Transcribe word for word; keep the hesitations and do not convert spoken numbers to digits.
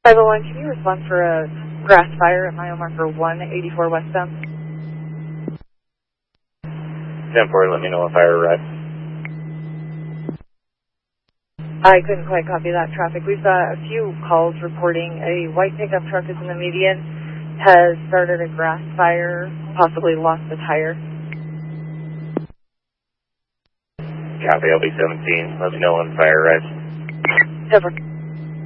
five oh one, can you respond for a grass fire at mile marker one eighty-four westbound? ten four, let me know if I arrive. I couldn't quite copy that traffic. We've got a few calls reporting a white pickup truck is in the median, has started a grass fire, possibly lost a tire. Copy, L B seventeen, let me know when fire arrives. ten four.